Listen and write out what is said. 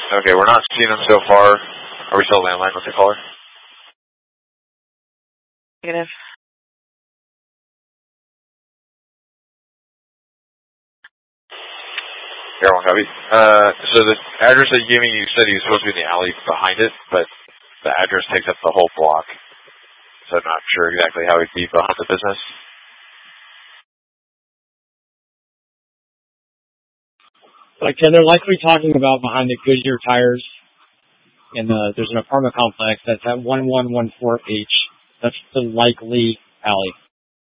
Okay, we're not seeing them so far. Are we still landline with the caller? Negative. Air 1 copy. So the address that you gave me, you said he was supposed to be in the alley behind it, but the address takes up the whole block. So I'm not sure exactly how he'd be behind the business. Like, they're likely talking about behind the Goodyear tires, and there's an apartment complex that's at 1114H. That's the likely alley.